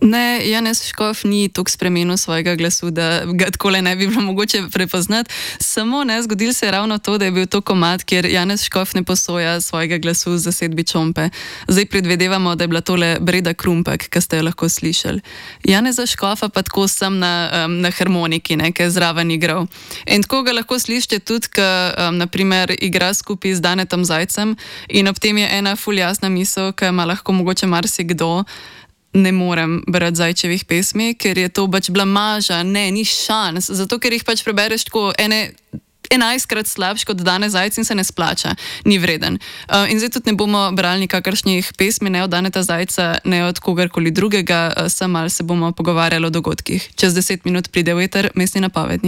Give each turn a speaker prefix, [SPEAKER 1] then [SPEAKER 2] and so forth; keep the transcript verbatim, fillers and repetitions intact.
[SPEAKER 1] Ne, Janez Škof ni toliko spremenil svojega glasu, da ga takole ne bi bilo mogoče prepoznati. Samo ne, zgodilo se je ravno to, da je bil to komad, kjer Janez Škof ne posoja svojega glasu z zasedbi Čompe. Zdaj predvedevamo, da je bila tole Breda Krumpek, ki ste jo lahko slišali. Janeza Škofa pa tako sem na, um, na harmoniki, ne, ki je zraven igral. In tako ga lahko slišite tudi, ki um, naprimer igra skupaj z Danetom Zajcem in ob tem je ena ful jasna misel, ki ima lahko mogoče marsikdo. Ne morem brati Zajčevih pesmi, ker je to pač blamaža, ne, ni šans, zato ker jih pač prebereš tako ene, enajstkrat slabš kot Dane Zajc in se ne splača, ni vreden. Uh, in zdaj tudi ne bomo brali nikakršnih pesmi, ne od Daneta Zajca, ne od kogarkoli drugega, uh, sem ali se bomo pogovarjali o dogodkih. Čez deset minut pride v eter mestni napovednik.